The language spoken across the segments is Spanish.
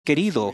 querido.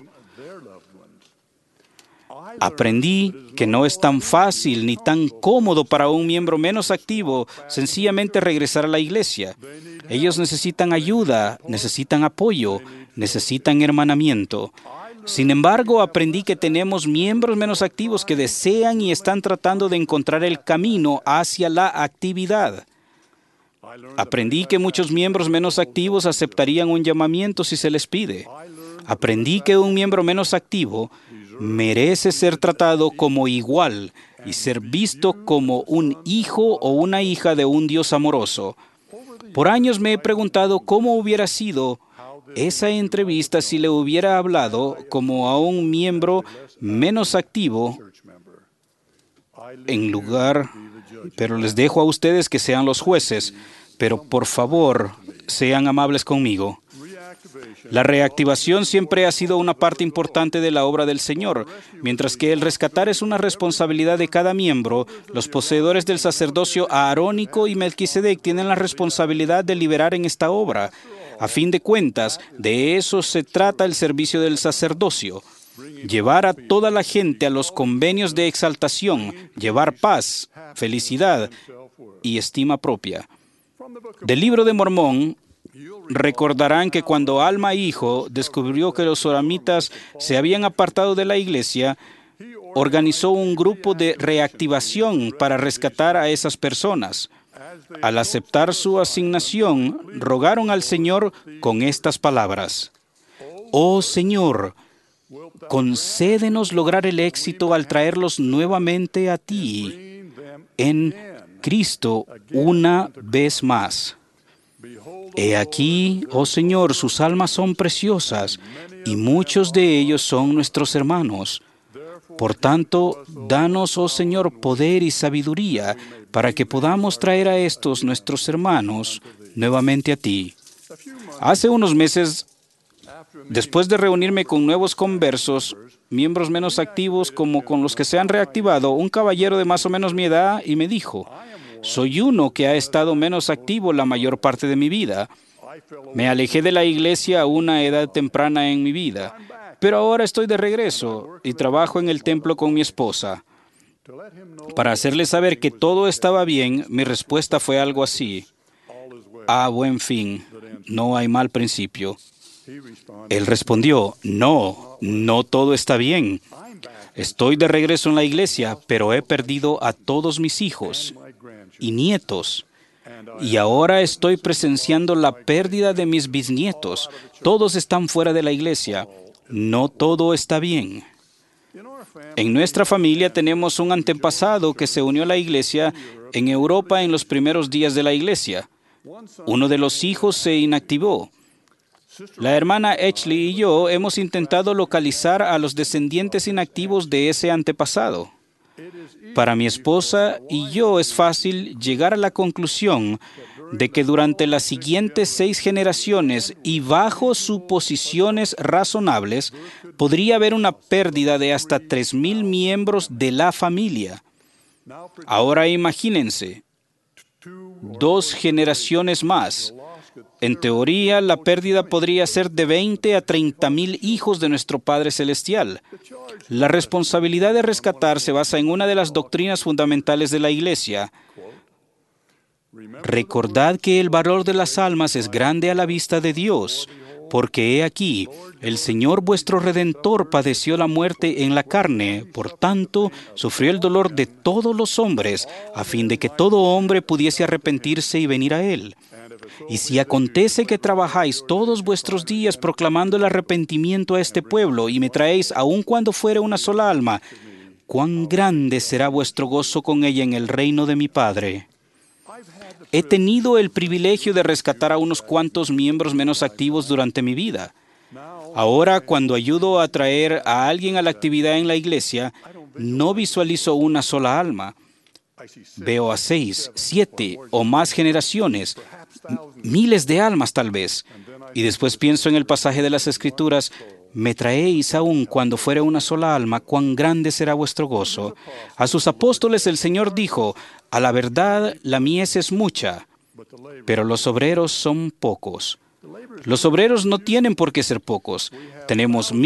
Aprendí que no es tan fácil ni tan cómodo para un miembro menos activo sencillamente regresar a la iglesia. Ellos necesitan ayuda, necesitan apoyo, necesitan hermanamiento. Sin embargo, aprendí que tenemos miembros menos activos que desean y están tratando de encontrar el camino hacia la actividad. Aprendí que muchos miembros menos activos aceptarían un llamamiento si se les pide. Aprendí que un miembro menos activo merece ser tratado como igual y ser visto como un hijo o una hija de un Dios amoroso. Por años me he preguntado cómo hubiera sido esa entrevista si le hubiera hablado como a un miembro menos activo en lugar, pero les dejo a ustedes que sean los jueces, pero por favor, sean amables conmigo. La reactivación siempre ha sido una parte importante de la obra del Señor. Mientras que el rescatar es una responsabilidad de cada miembro, los poseedores del sacerdocio aarónico y Melquisedec tienen la responsabilidad de liderar en esta obra. A fin de cuentas, de eso se trata el servicio del sacerdocio. Llevar a toda la gente a los convenios de exaltación, llevar paz, felicidad y estima propia. Del Libro de Mormón, recordarán que cuando Alma Hijo descubrió que los soramitas se habían apartado de la iglesia, organizó un grupo de reactivación para rescatar a esas personas. Al aceptar su asignación, rogaron al Señor con estas palabras: «Oh Señor, concédenos lograr el éxito al traerlos nuevamente a ti en Cristo una vez más. He aquí, oh Señor, sus almas son preciosas y muchos de ellos son nuestros hermanos. Por tanto, danos, oh Señor, poder y sabiduría para que podamos traer a estos nuestros hermanos nuevamente a ti». Hace unos meses, después de reunirme con nuevos conversos, miembros menos activos como con los que se han reactivado, un caballero de más o menos mi edad y me dijo: «Soy uno que ha estado menos activo la mayor parte de mi vida. Me alejé de la iglesia a una edad temprana en mi vida, pero ahora estoy de regreso y trabajo en el templo con mi esposa». Para hacerle saber que todo estaba bien, mi respuesta fue algo así: «A buen fin, no hay mal principio». Él respondió: «No, no todo está bien. Estoy de regreso en la iglesia, pero he perdido a todos mis hijos y nietos. Y ahora estoy presenciando la pérdida de mis bisnietos. Todos están fuera de la iglesia. No todo está bien». En nuestra familia tenemos un antepasado que se unió a la iglesia en Europa en los primeros días de la iglesia. Uno de los hijos se inactivó. La hermana Ashley y yo hemos intentado localizar a los descendientes inactivos de ese antepasado. Para mi esposa y yo es fácil llegar a la conclusión de que durante las siguientes 6 generaciones y bajo suposiciones razonables, podría haber una pérdida de hasta 3,000 miembros de la familia. Ahora imagínense, 2 generaciones más. En teoría, la pérdida podría ser de 20 a 30,000 hijos de nuestro Padre Celestial. La responsabilidad de rescatar se basa en una de las doctrinas fundamentales de la Iglesia. Recordad que el valor de las almas es grande a la vista de Dios, porque he aquí, el Señor vuestro Redentor padeció la muerte en la carne, por tanto, sufrió el dolor de todos los hombres, a fin de que todo hombre pudiese arrepentirse y venir a Él. Y si acontece que trabajáis todos vuestros días proclamando el arrepentimiento a este pueblo y me traéis aun cuando fuere una sola alma, cuán grande será vuestro gozo con ella en el reino de mi Padre. He tenido el privilegio de rescatar a unos cuantos miembros menos activos durante mi vida. Ahora, cuando ayudo a traer a alguien a la actividad en la iglesia, no visualizo una sola alma. Veo a 6, 7 o más generaciones, miles de almas tal vez. Y después pienso en el pasaje de las Escrituras: «Me traéis aún cuando fuere una sola alma, cuán grande será vuestro gozo». A sus apóstoles el Señor dijo: «A la verdad, la mies es mucha, pero los obreros son pocos». Los obreros no tienen por qué ser pocos. Tenemos